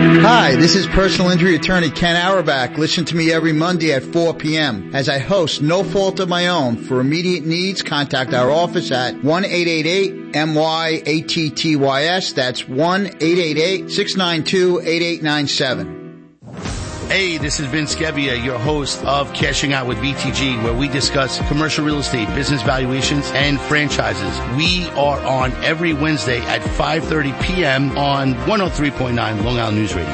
Hi, this is personal injury attorney Ken Auerbach. Listen to me every Monday at 4 p.m. as I host No Fault of My Own. For immediate needs, contact our office at 1-888-MYATTYS. That's 1-888-692-8897. Hey, this is Vince Gebbia, your host of Cashing Out with VTG, where we discuss commercial real estate, business valuations, and franchises. We are on every Wednesday at 5:30 p.m. on 103.9 Long Island News Radio.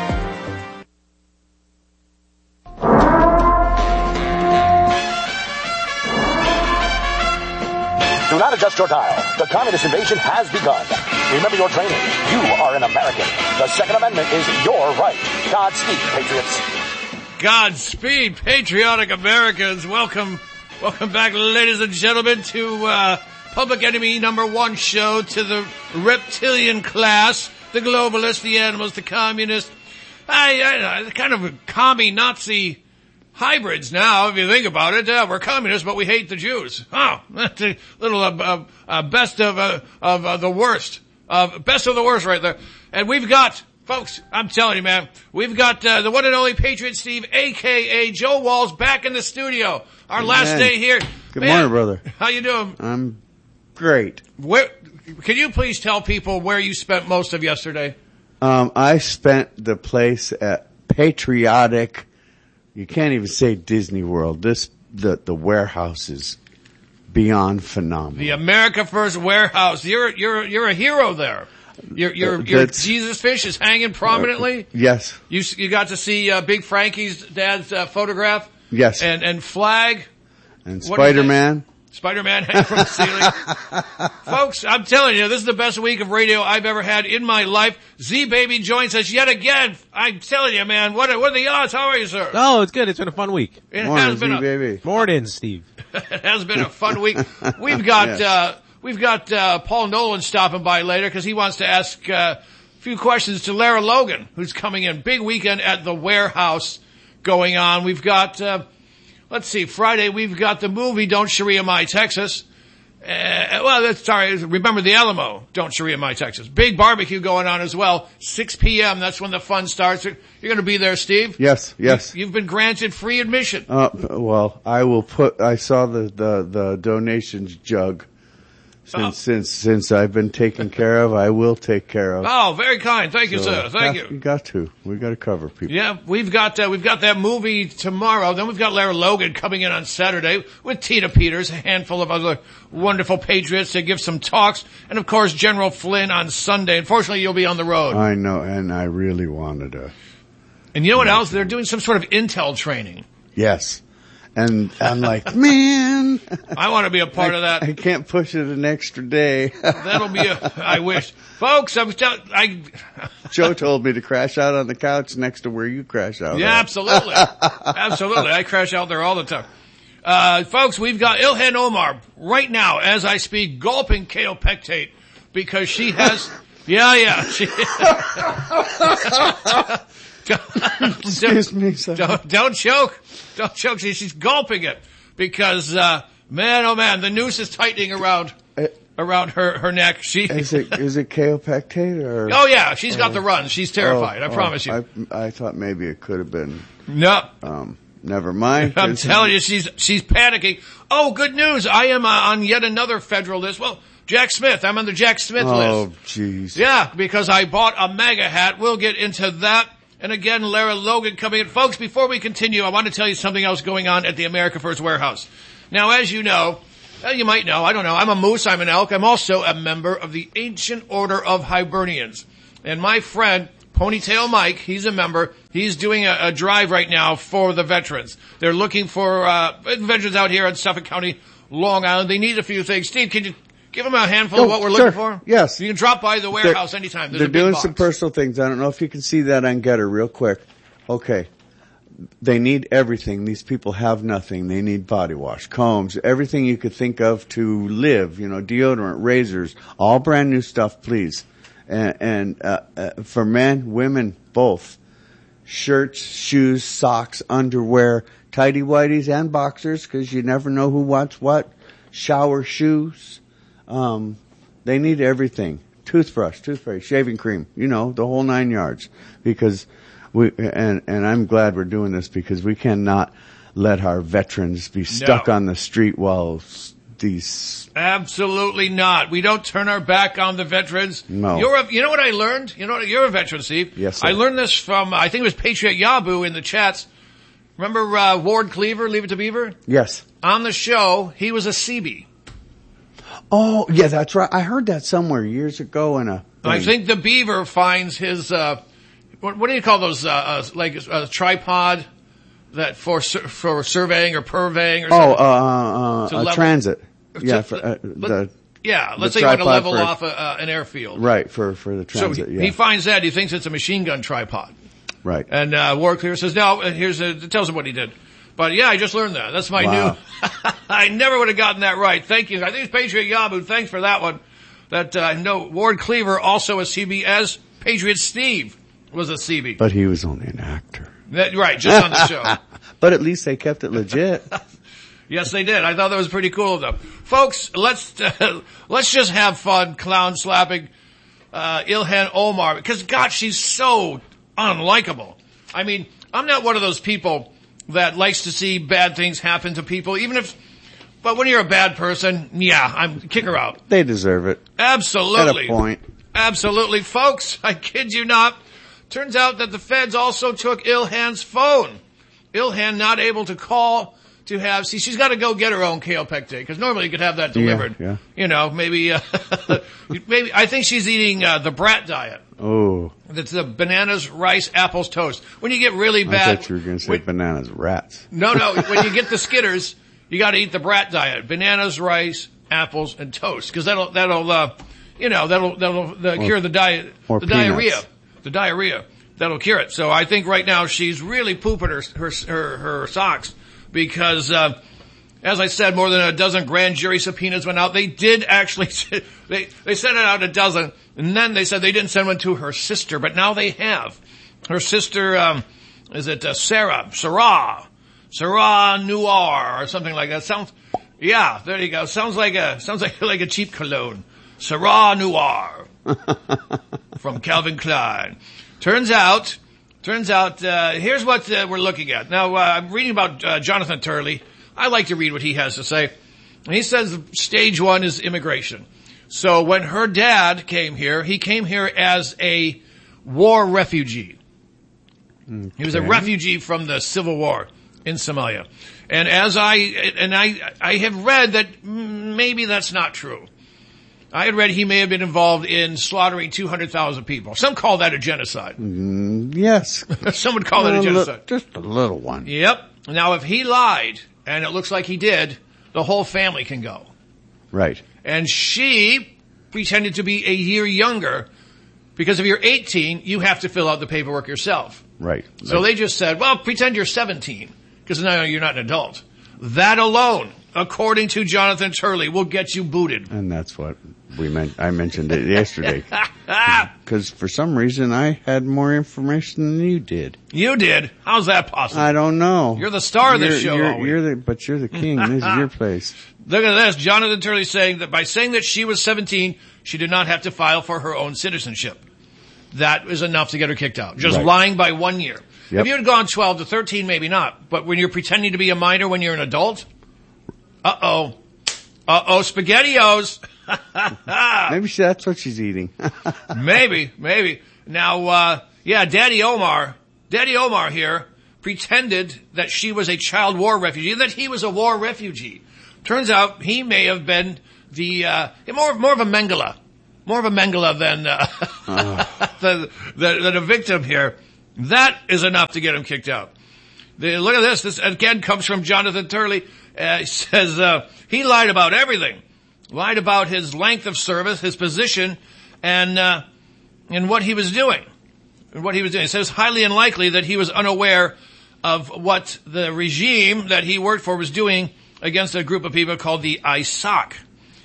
Do not adjust your dial. The communist invasion has begun. Remember your training. You are an American. The Second Amendment is your right. Godspeed, patriots. Godspeed, patriotic Americans. Welcome back, ladies and gentlemen, to Public Enemy #1 show, to the reptilian class, the globalists, the animals, the communists. Kind of commie Nazi hybrids now, if you think about it. We're communists, but we hate the Jews. Oh, that's a little best of the worst. Best of the worst right there. And we've got, folks, I'm telling you, man, we've got the one and only Patriot Steve, a.k.a. Joe Walls, back in the studio. Our last day here. Good morning, brother. How you doing? I'm great. Can you please tell people where you spent most of yesterday? I spent the place at patriotic, you can't even say Disney World. The warehouse is beyond phenomenal. The America First Warehouse. You're a hero there. Your Jesus fish is hanging prominently. Yes. You got to see Big Frankie's dad's photograph. Yes. And flag. And Spider-Man. Spider-Man hanging from the ceiling. Folks, I'm telling you, this is the best week of radio I've ever had in my life. Z-Baby joins us yet again. I'm telling you, man, what are the odds? How are you, sir? Oh, it's good. It's been a fun week. Morning, Z-Baby. Morning, Steve. It has been a fun week. We've got Paul Nolan stopping by later because he wants to ask a few questions to Lara Logan, who's coming in. Big weekend at the warehouse going on. We've got, let's see, Friday we've got the movie Don't Sharia My Texas. Remember the Alamo, Don't Sharia My Texas. Big barbecue going on as well. 6 p.m. That's when the fun starts. You're going to be there, Steve? Yes. You've been granted free admission. Well, I saw the donations jug. Since I've been taken care of, I will take care of. Oh, very kind. Thank you, sir. Thank you. We got to cover people. Yeah, we've got that movie tomorrow. Then we've got Lara Logan coming in on Saturday with Tina Peters, a handful of other wonderful patriots to give some talks. And of course, General Flynn on Sunday. Unfortunately, you'll be on the road. I know, and I really wanted to. And you know what else? They're doing some sort of intel training. Yes. And I'm like, man, I want to be a part of that. I can't push it an extra day. That'll be I wish. Folks, Joe told me to crash out on the couch next to where you crash out. Yeah, absolutely. Absolutely. I crash out there all the time. Folks, we've got Ilhan Omar right now as I speak gulping kaopectate because she has, She Excuse me, sir. Don't choke. Don't choke. She's gulping it because, man, oh man, the noose is tightening around her neck. Is it kaopectate or? Oh yeah, she's got the runs. She's terrified. I promise you. I thought maybe it could have been. No. Never mind. I'm telling you, she's panicking. Oh, good news. I am on yet another federal list. Well, Jack Smith. I'm on the Jack Smith list. Oh, jeez. Yeah, because I bought a MAGA hat. We'll get into that. And again, Lara Logan coming in. Folks, before we continue, I want to tell you something else going on at the America First Warehouse. Now, as you know, you might know, I don't know, I'm a moose, I'm an elk. I'm also a member of the Ancient Order of Hibernians. And my friend, Ponytail Mike, he's a member. He's doing a drive right now for the veterans. They're looking for veterans out here in Suffolk County, Long Island. They need a few things. Steve, can you give them a handful of what we're looking for? Yes. You can drop by the warehouse anytime. They're doing some personal things. I don't know if you can see that on Getter real quick. Okay. They need everything. These people have nothing. They need body wash, combs, everything you could think of to live, deodorant, razors, all brand new stuff, please. And for men, women, both. Shirts, shoes, socks, underwear, tighty-whities and boxers, because you never know who wants what. Shower shoes. They need everything. toothpaste, shaving cream, the whole 9 yards. Because and I'm glad we're doing this because we cannot let our veterans be stuck on the street while these... Absolutely not. We don't turn our back on the veterans. No. You know what I learned? You're a veteran, Steve. Yes, sir. I learned this from, I think it was Patriot Yabu in the chats. Remember Ward Cleaver, Leave It to Beaver? Yes. On the show, he was a Seabee. Oh, yeah, that's right. I heard that somewhere years ago in a... I think the beaver finds his, what do you call those, like a tripod that for surveying or purveying or something? A transit. Yeah, let's say you want to level off an airfield. Right, for the transit, So he finds that, he thinks it's a machine gun tripod. Right. And Ward Cleaver says, no, it tells him what he did. But yeah, I just learned that. That's my new, I never would have gotten that right. Thank you. I think it's Patriot Yabu. Thanks for that one. That, no, Ward Cleaver also a CB as Patriot Steve was a CB. But he was only an actor. Right, just on the show. But at least they kept it legit. Yes, they did. I thought that was pretty cool though. Folks, let's just have fun clown slapping, Ilhan Omar because God, she's so unlikable. I mean, I'm not one of those people that likes to see bad things happen to people, but when you're a bad person, kick her out. They deserve it. Absolutely. At a point. Absolutely. Folks, I kid you not. Turns out that the feds also took Ilhan's phone. Ilhan not able to call to have, she's got to go get her own Kaopectate, because normally you could have that delivered. Yeah. Maybe, I think she's eating, the brat diet. Oh. That's the bananas, rice, apples, toast. When you get really bad. I thought you were going to say bananas, rats. No, when you get the skitters, you got to eat the brat diet. Bananas, rice, apples, and toast. Because that'll cure the diarrhea. The diarrhea. That'll cure it. So I think right now she's really pooping her socks because, as I said, more than a dozen grand jury subpoenas went out. They did actually, they sent it out a dozen, and then they said they didn't send one to her sister, but now they have. Her sister, is it Sarah Noir or something like that? There you go. Sounds like a cheap cologne. Sarah Noir from Calvin Klein. Turns out, here's what we're looking at. Now, I'm reading about Jonathan Turley. I like to read what he has to say. He says stage one is immigration. So when her dad came here, he came here as a war refugee. Okay. He was a refugee from the Civil War in Somalia. And I have read that maybe that's not true. I had read he may have been involved in slaughtering 200,000 people. Some call that a genocide. Yes. Some would call that a genocide. Just a little one. Yep. Now, if he lied, and it looks like he did, the whole family can go. Right. And she pretended to be a year younger, because if you're 18, you have to fill out the paperwork yourself. Right. So they just said, well, pretend you're 17, because now you're not an adult. That alone, according to Jonathan Turley, will get you booted. And that's what I mentioned it yesterday. Because for some reason I had more information than you did. You did? How's that possible? I don't know. You're the star of this show. You're the king. This is your place. Look at this. Jonathan Turley saying that by saying that she was 17, she did not have to file for her own citizenship. That is enough to get her kicked out. Just lying by 1 year. Yep. If you had gone 12 to 13, maybe not. But when you're pretending to be a minor when you're an adult, SpaghettiOs. Maybe that's what she's eating. Maybe. Now, Daddy Omar here pretended that she was a child war refugee, that he was a war refugee. Turns out he may have been more of a Mengele. More of a Mengele than a victim here. That is enough to get him kicked out. Look at this. This again comes from Jonathan Turley. He says, he lied about everything. Lied about his length of service, his position, and what he was doing. He says highly unlikely that he was unaware of what the regime that he worked for was doing against a group of people called the ISAAQ.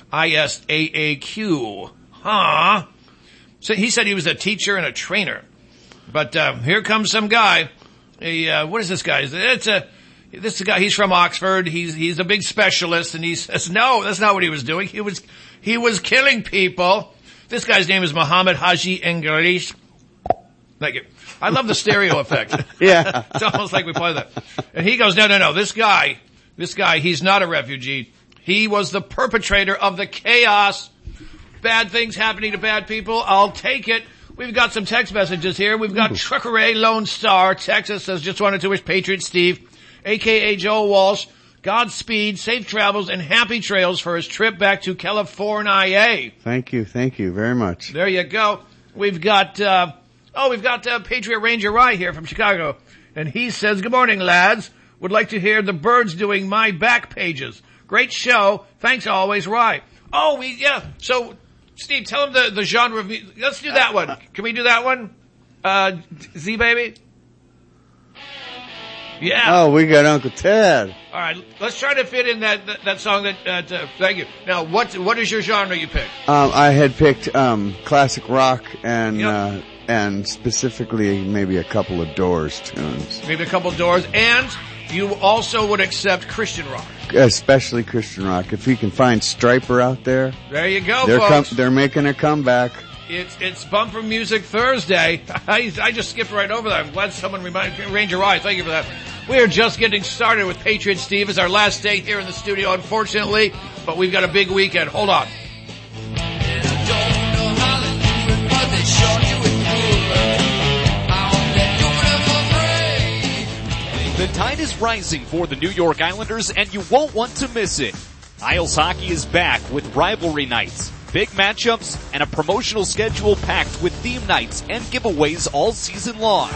ISAAQ. So he said he was a teacher and a trainer. But here comes some guy. What is this guy? This guy, he's from Oxford. He's a big specialist, and he says, no, that's not what he was doing. He was killing people This guy's name is Muhammad Haji English. Thank you. I love the stereo effect. Yeah. It's almost like we play that. And he goes, no. This guy, he's not a refugee. He was the perpetrator of the chaos. Bad things happening to bad people. I'll take it. We've got some text messages here. We've got Truckeray Lone Star, Texas, says, just wanted to wish Patriot Steve, a.k.a. Joe Walsh, Godspeed, safe travels, and happy trails for his trip back to California. Thank you very much. There you go. We've got Patriot Ranger Rye here from Chicago. And he says, good morning, lads. Would like to hear the Birds doing My Back Pages. Great show. Thanks always, Rye. Oh, yeah. So, Steve, tell him the genre of music. Let's do that one. Can we do that one? Z Baby? Yeah. Oh, we got Uncle Ted. All right. Let's try to fit in that song thank you. Now, what is your genre you picked? I had picked, classic rock and, Yep. And specifically maybe a couple of Doors tunes. Maybe a couple Doors. And you also would accept Christian rock. Especially Christian rock. If you can find Stryper out there. There you go, folks. They're making a comeback. It's Bumper Music Thursday. I just skipped right over that. I'm glad someone reminded Ranger Rye. Thank you for that. We are just getting started with Patriot Steve. It's our last day here in the studio, unfortunately, but we've got a big weekend. Hold on. The tide is rising for the New York Islanders, and you won't want to miss it. Isles Hockey is back with rivalry nights, big matchups, and a promotional schedule packed with theme nights and giveaways all season long.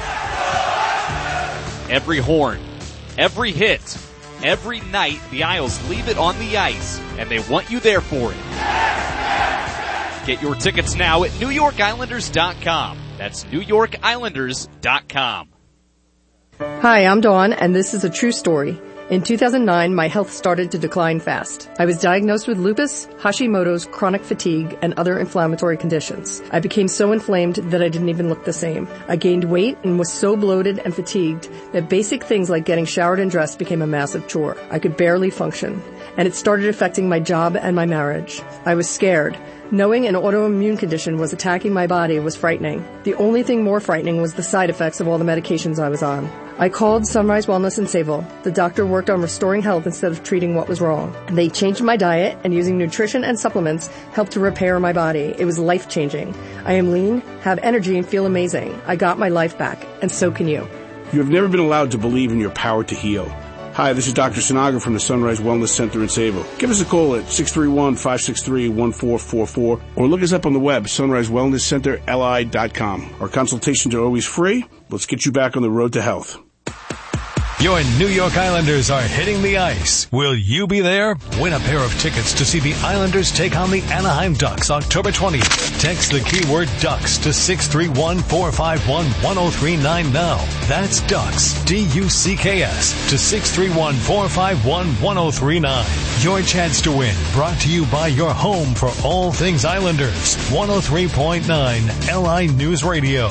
Every horn, every hit, every night the Isles leave it on the ice, and they want you there for it. Get your tickets now at NewYorkIslanders.com. That's NewYorkIslanders.com. Hi, I'm Dawn, and this is a true story. In 2009, my health started to decline fast. I was diagnosed with lupus, Hashimoto's, chronic fatigue, and other inflammatory conditions. I became so inflamed that I didn't even look the same. I gained weight and was so bloated and fatigued that basic things like getting showered and dressed became a massive chore. I could barely function, and it started affecting my job and my marriage. I was scared. Knowing an autoimmune condition was attacking my body was frightening. The only thing more frightening was the side effects of all the medications I was on. I called Sunrise Wellness in Sayville. The doctor worked on restoring health instead of treating what was wrong. They changed my diet, and using nutrition and supplements helped to repair my body. It was life-changing. I am lean, have energy, and feel amazing. I got my life back, and so can you. You have never been allowed to believe in your power to heal. Hi, this is Dr. Sinaga from the Sunrise Wellness Center in Sayville. Give us a call at 631-563-1444 or look us up on the web, sunrisewellnesscenterli.com. Our consultations are always free. Let's get you back on the road to health. Your New York Islanders are hitting the ice. Will you be there? Win a pair of tickets to see the Islanders take on the Anaheim Ducks October 20th. Text the keyword Ducks to 631-451-1039 now. That's Ducks, D-U-C-K-S, to 631-451-1039. Your chance to win, brought to you by your home for all things Islanders. 103.9 LI News Radio.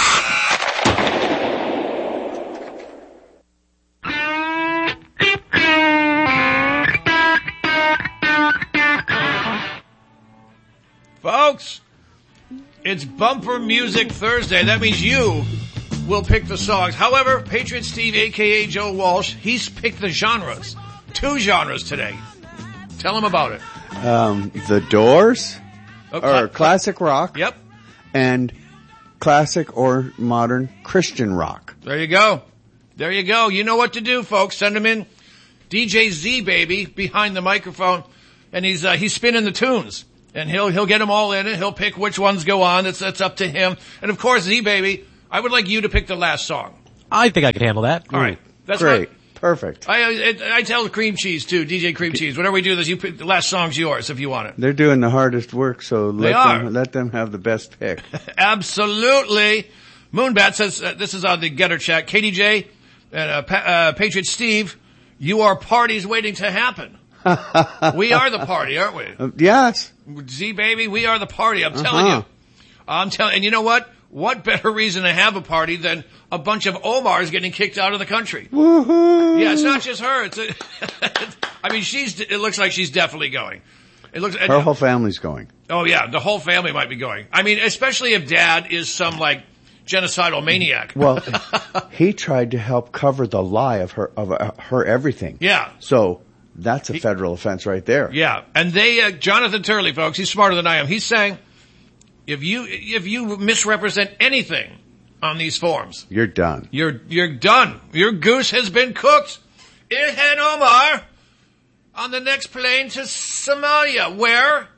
Folks, it's Bumper Music Thursday. That means you will pick the songs. However, Patriot Steve, a.k.a. Joe Walsh, he's picked the genres. 2 genres today. Tell him about it. The Doors, or classic rock. Yep. And classic or modern Christian rock. There you go. There you go. You know what to do, folks. Send him in. DJ Z Baby behind the microphone, and he's spinning the tunes. And he'll get them all in, and he'll pick which ones go on. That's up to him. And of course, Z Baby, I would like you to pick the last song. I think I can handle that. All right, that's great, perfect. I tell Cream Cheese too, DJ Cream Cheese. Whenever we do this, you pick the last song's yours if you want it. They're doing the hardest work, so let them have the best pick. Absolutely. Moonbat says this is on the Getter chat. KDJ and Patriot Steve, you are parties waiting to happen. We are the party, aren't we? Yes. Z Baby, we are the party. I'm telling you. And you know what? What better reason to have a party than a bunch of Omars getting kicked out of the country? Woohoo! Yeah, it's not just her. I mean, it looks like she's definitely going. It looks. Her whole family's going. Oh yeah, the whole family might be going. I mean, especially if Dad is some like genocidal maniac. Well, he tried to help cover the lie of her everything. Yeah. So that's a federal offense right there. Yeah, and they, Jonathan Turley, folks, he's smarter than I am. He's saying, if you misrepresent anything on these forms, you're done. You're done. Your goose has been cooked. Ilhan Omar on the next plane to Somalia. Where?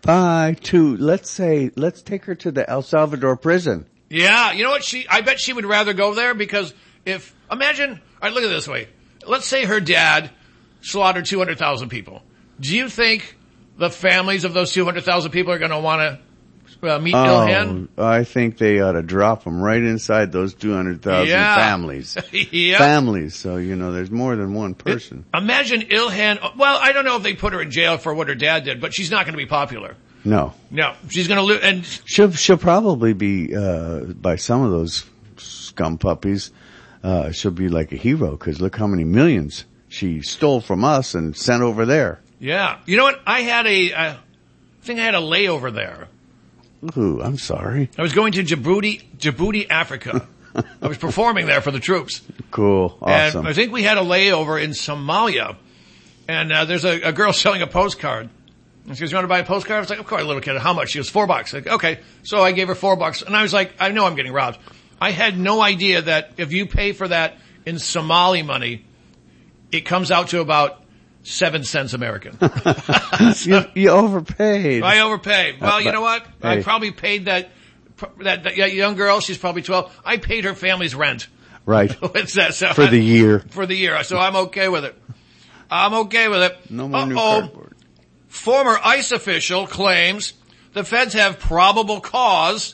Let's take her to the El Salvador prison. Yeah, you know what? I bet she would rather go there because imagine, all right, look at it this way. Let's say her dad slaughtered 200,000 people. Do you think the families of those 200,000 people are going to want to meet Ilhan? I think they ought to drop them right inside those 200,000 families. Yep. Families. So, there's more than one person. Imagine Ilhan. Well, I don't know if they put her in jail for what her dad did, but she's not going to be popular. No. She's going to lose. And she'll probably be, by some of those scum puppies, she'll be like a hero because look how many millions she stole from us and sent over there. Yeah. You know what? I think I had a layover there. Ooh, I'm sorry. I was going to Djibouti, Africa. I was performing there for the troops. Cool. Awesome. And I think we had a layover in Somalia. And there's a girl selling a postcard. And she goes, you want to buy a postcard? I was like, of course, little kid. How much? She goes, $4. Like, okay. So I gave her $4. And I was like, I know I'm getting robbed. I had no idea that if you pay for that in Somali money, it comes out to about 7 cents American. You overpaid. I overpaid. Well, you know what? Hey. I probably paid that young girl. She's probably 12. I paid her family's rent. Right. So for the year. For the year. So I'm okay with it. No more new cardboard. Former ICE official claims the feds have probable cause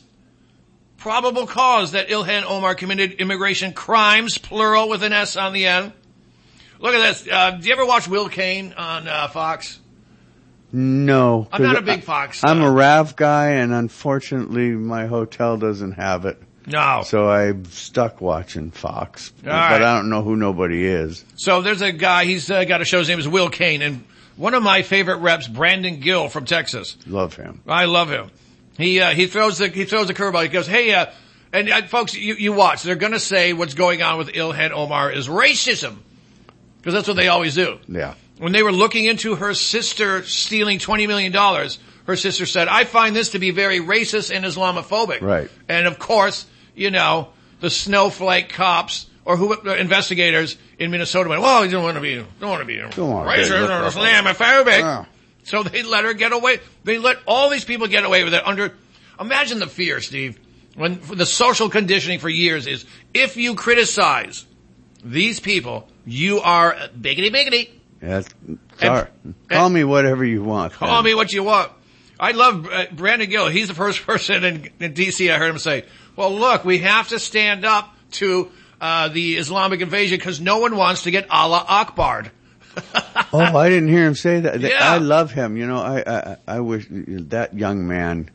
that Ilhan Omar committed immigration crimes, plural with an S on the end. Look at this. Do you ever watch Will Kane on Fox? No. I'm not a big Fox. I'm a RAV guy, and unfortunately my hotel doesn't have it. No. So I'm stuck watching Fox. All right. But I don't know who nobody is. So there's a guy, he's got a show, his name is Will Kane, and one of my favorite reps, Brandon Gill from Texas. Love him. I love him. He throws the curveball. He goes, hey, and folks, you watch. They're gonna say what's going on with Ilhan Omar is racism. Because that's what they always do. Yeah. When they were looking into her sister stealing $20 million, her sister said, I find this to be very racist and Islamophobic. Right. And of course, the snowflake cops or investigators in Minnesota went, well, you don't want to be racist or Islamophobic. Yeah. So they let her get away. They let all these people get away with it imagine the fear, Steve, when the social conditioning for years is if you criticize these people, you are biggity. Yes. Sorry. Call me whatever you want. Call me what you want. I love Brandon Gill. He's the first person in D.C. I heard him say, well, look, we have to stand up to the Islamic invasion because no one wants to get Allah Akbar'd. Oh, I didn't hear him say that. Yeah. I love him. I wish that young man,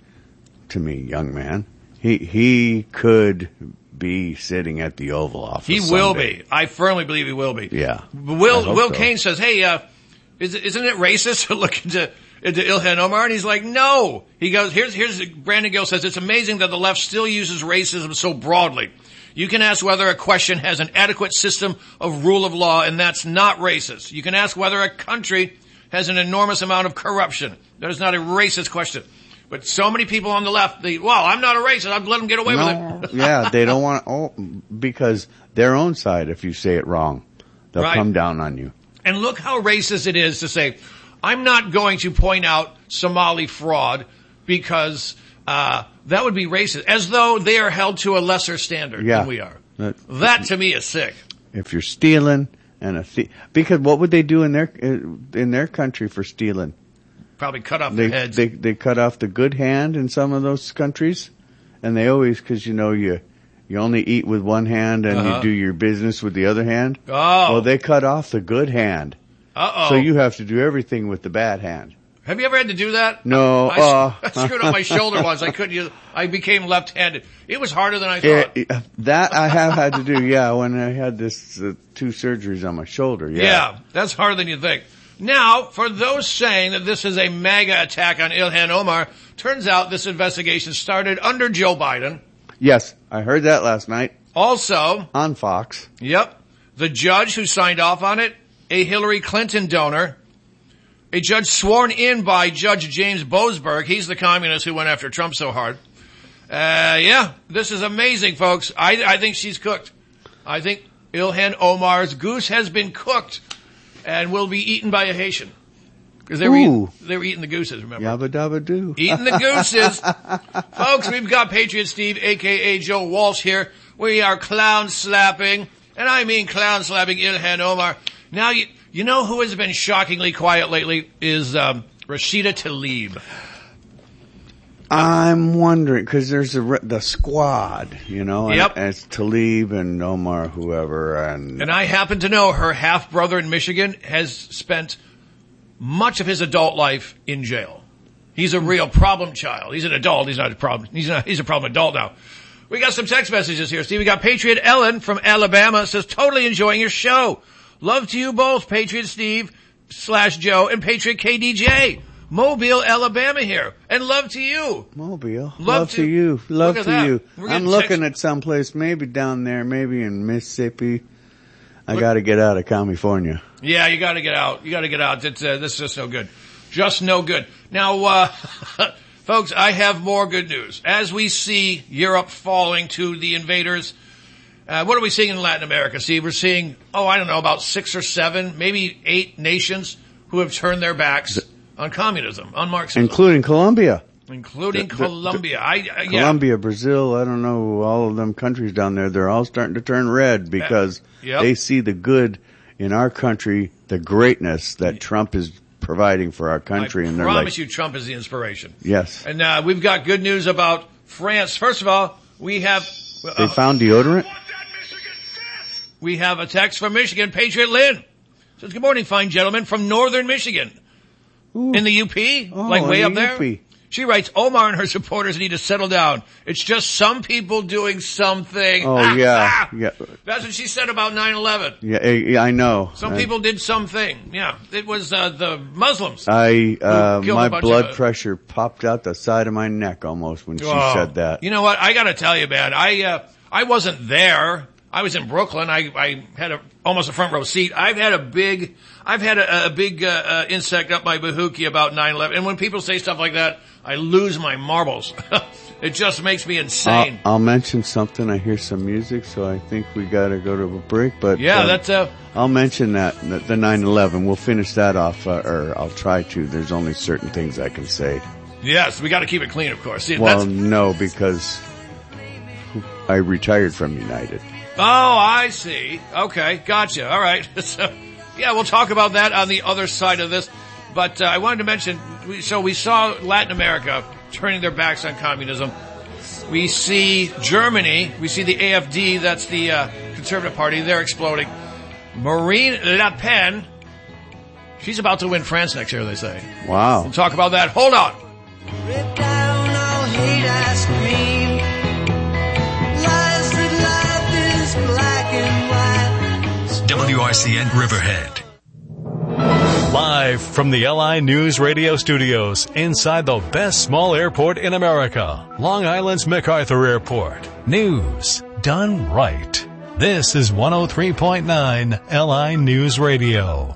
he could be sitting at the Oval Office. He will be. I firmly believe he will be. Yeah. Will Kane says, hey, isn't it racist to look into Ilhan Omar? And he's like, no. He goes, here's Brandon Gill says, it's amazing that the left still uses racism so broadly. You can ask whether a question has an adequate system of rule of law, and that's not racist. You can ask whether a country has an enormous amount of corruption. That is not a racist question. But so many people on the left, I'm not a racist. I'd let them get away with it. Yeah, they don't want because their own side, if you say it wrong, they'll come down on you. And look how racist it is to say, I'm not going to point out Somali fraud because that would be racist, as though they are held to a lesser standard than we are. That to me is sick. If you're stealing and a thief, because what would they do in their country for stealing? Probably cut off their heads. They cut off the good hand in some of those countries, and they always, because you only eat with one hand and you do your business with the other hand. Oh, well, they cut off the good hand. So you have to do everything with the bad hand. Have you ever had to do that? No. I screwed up my shoulder once. I couldn't use. I became left-handed. It was harder than I thought. That I have had to do. Yeah, when I had this 2 surgeries on my shoulder. Yeah, that's harder than you think. Now, for those saying that this is a MAGA attack on Ilhan Omar, turns out this investigation started under Joe Biden. Yes, I heard that last night. Also, on Fox. Yep. The judge who signed off on it, a Hillary Clinton donor, a judge sworn in by Judge James Boasberg. He's the communist who went after Trump so hard. Yeah, this is amazing, folks. I think she's cooked. I think Ilhan Omar's goose has been cooked and will be eaten by a Haitian. Because they were eating the gooses, remember? Yabba dabba doo. Eating the gooses. Folks, we've got Patriot Steve, a.k.a. Joe Walsh here. We are clown slapping, and I mean clown slapping Ilhan Omar. Now, you know who has been shockingly quiet lately is Rashida Tlaib. I'm wondering, because there's the squad, you know, Yep. and it's Tlaib and Omar, whoever, and I happen to know her half-brother in Michigan has spent much of his adult life in jail. He's a real problem child. He's an adult. He's not a problem. He's a problem adult now. We got some text messages here, Steve. We got Patriot Ellen from Alabama says, totally enjoying your show. Love to you both, Patriot Steve / Joe and Patriot KDJ. Mobile, Alabama here. And love to you. Mobile. Love to you. Love Look at to that. you. We're I'm getting looking at someplace, maybe down there, maybe in Mississippi. I got to get out of California. Yeah, you got to get out. You got to get out. This is just no good. Just no good. Now, folks, I have more good news. As we see Europe falling to the invaders, what are we seeing in Latin America? See, we're seeing, I don't know, about 6 or 7, maybe 8 nations who have turned their backs on communism, on Marxism. Including Colombia. Including Colombia. Yeah. Colombia, Brazil, I don't know, all of them countries down there, they're all starting to turn red because they see the good in our country, the greatness that Trump is providing for our country. I promise you Trump is the inspiration. Yes. And we've got good news about France. First of all, we have... they found deodorant? We have a text from Michigan. Patriot Lynn says, good morning, fine gentlemen, from northern Michigan. Ooh. In the UP? Like way up there? UP. She writes, Omar and her supporters need to settle down. It's just some people doing something. Oh, yeah. Yeah. That's what she said about 9/11. Yeah, I know. Some people did something. Yeah. It was, the Muslims. My blood pressure popped out the side of my neck almost when she said that. You know what? I gotta tell you, man, I wasn't there. I was in Brooklyn. I had almost a front row seat. I've had a big insect up my bahookie about 9/11. And when people say stuff like that, I lose my marbles. It just makes me insane. I'll mention something. I hear some music, so I think we gotta go to a break, but. Yeah, I'll mention that, the 9/11. We'll finish that off, or I'll try to. There's only certain things I can say. Yes, we gotta keep it clean, of course. See, no, because I retired from United. Oh, I see. Okay, gotcha. All right. So, yeah, we'll talk about that on the other side of this. But I wanted to mention, we saw Latin America turning their backs on communism. We see Germany, we see the AfD, that's the Conservative Party, they're exploding. Marine Le Pen, she's about to win France next year, they say. Wow. We'll talk about that. Hold on. Rip down all hate ice cream. Lies that life is black and white. WRCN Riverhead. Live from the LI News Radio studios inside the best small airport in America, Long Island's MacArthur Airport. News done right. This is 103.9 LI News Radio.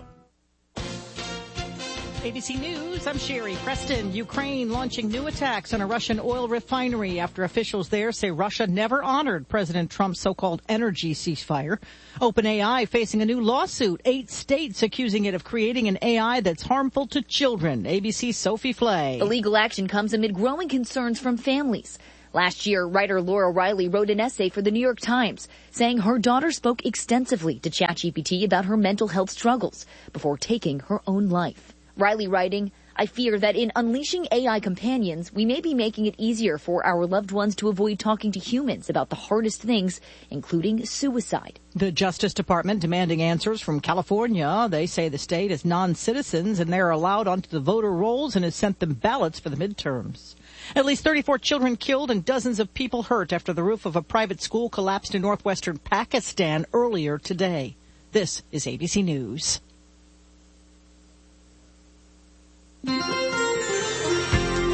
ABC News, I'm Sherry Preston. Ukraine launching new attacks on a Russian oil refinery after officials there say Russia never honored President Trump's so-called energy ceasefire. OpenAI facing a new lawsuit. 8 states accusing it of creating an AI that's harmful to children. ABC's Sophie Flay. The legal action comes amid growing concerns from families. Last year, writer Laura Riley wrote an essay for the New York Times saying her daughter spoke extensively to ChatGPT about her mental health struggles before taking her own life. Riley writing, I fear that in unleashing AI companions, we may be making it easier for our loved ones to avoid talking to humans about the hardest things, including suicide. The Justice Department demanding answers from California. They say the state is non-citizens and they're allowed onto the voter rolls and has sent them ballots for the midterms. At least 34 children killed and dozens of people hurt after the roof of a private school collapsed in northwestern Pakistan earlier today. This is ABC News.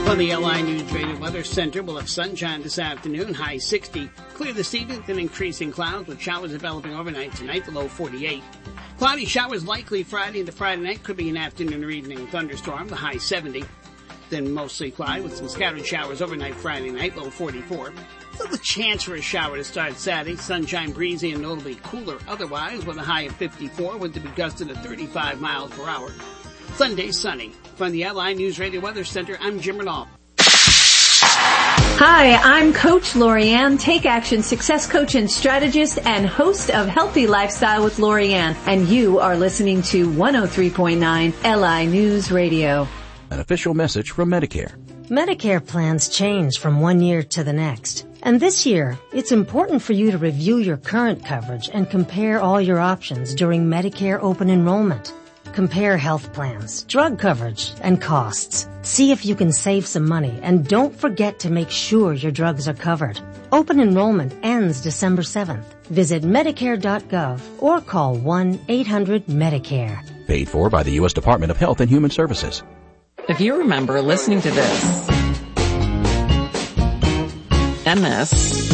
On the LI News Radio Weather Center, we'll have sunshine this afternoon, high 60. Clear this evening, then increasing clouds with showers developing overnight tonight, the low 48. Cloudy showers likely Friday into Friday night. Could be an afternoon or evening thunderstorm, the high 70. Then mostly cloudy with some scattered showers overnight Friday night, low 44. Still the chance for a shower to start Saturday. Sunshine, breezy, and notably cooler otherwise with a high of 54, with to be gusted at 35 miles per hour. Sunday, sunny. From the LI News Radio Weather Center, I'm Jim Renault. Hi, I'm Coach Lorianne, Take Action success coach and strategist and host of Healthy Lifestyle with Lorianne. And you are listening to 103.9 LI News Radio. An official message from Medicare. Medicare plans change from one year to the next. And this year, it's important for you to review your current coverage and compare all your options during Medicare open enrollment. Compare health plans, drug coverage, and costs. See if you can save some money, and don't forget to make sure your drugs are covered. Open enrollment ends December 7th. Visit Medicare.gov or call 1-800-MEDICARE. Paid for by the U.S. Department of Health and Human Services. If you remember listening to this, and this,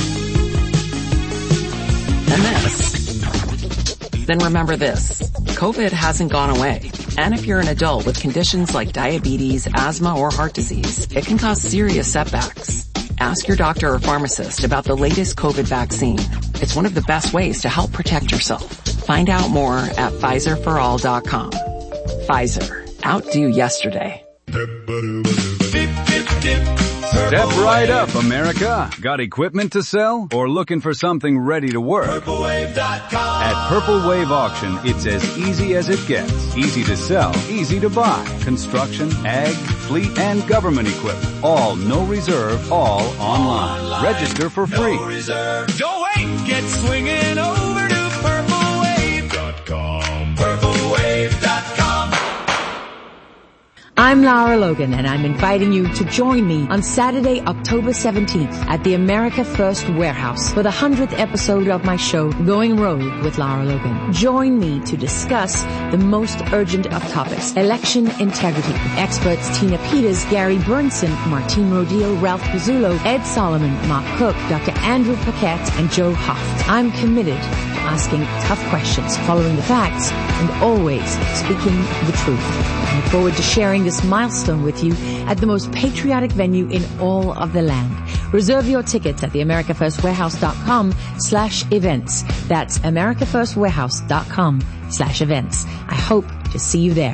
and this, then remember this. COVID hasn't gone away. And if you're an adult with conditions like diabetes, asthma, or heart disease, it can cause serious setbacks. Ask your doctor or pharmacist about the latest COVID vaccine. It's one of the best ways to help protect yourself. Find out more at PfizerForAll.com. Pfizer. Outdo yesterday. Step right up, America. Got equipment to sell or looking for something ready to work? PurpleWave.com. At Purple Wave Auction, it's as easy as it gets. Easy to sell, easy to buy. Construction, ag, fleet, and government equipment. All no reserve, all online. Register for free. No reserve. Don't wait. Get swinging over to PurpleWave.com. PurpleWave.com. I'm Lara Logan, and I'm inviting you to join me on Saturday, October 17th at the America First Warehouse for the 100th episode of my show, Going Rogue with Lara Logan. Join me to discuss the most urgent of topics, election integrity, with experts Tina Peters, Gary Burnson, Martine Rodil, Ralph Pizzullo, Ed Solomon, Mark Cook, Dr. Andrew Paquette, and Joe Hoft. I'm committed to asking tough questions, following the facts, and always speaking the truth. I look forward to sharing this milestone with you at the most patriotic venue in all of the land. Reserve your tickets at the AmericaFirstWarehouse.com/events. That's AmericaFirstWarehouse.com/events. I hope to see you there.